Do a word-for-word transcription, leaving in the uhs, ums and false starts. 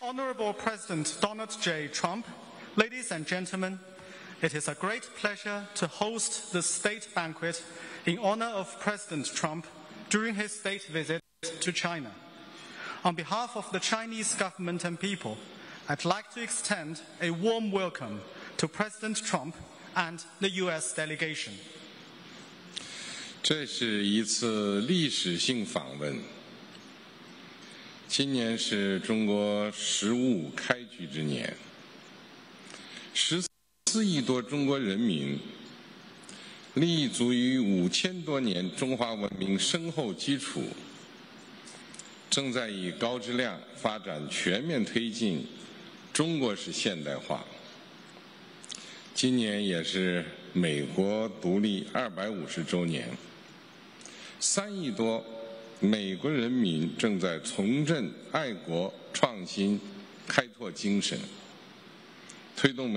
Honorable President Donald J. Trump, ladies and gentlemen, it is a great pleasure to host the state banquet in honor of President Trump during his state visit to China. On behalf of the Chinese government and people, I'd like to extend a warm welcome to President Trump and the U S delegation. 这是一次历史性访问。今年是中国“十五”开局之年，十四亿多中国人民立足于五千多年中华文明深厚基础，正在以高质量发展全面推进中国式现代化。今年也是美国独立二百五十周年，三亿多美国人民正在重振爱国、创新、开拓精神，推动美